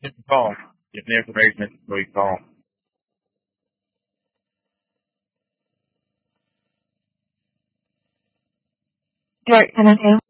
Just call. Get the information so you call. Dirk, can I help?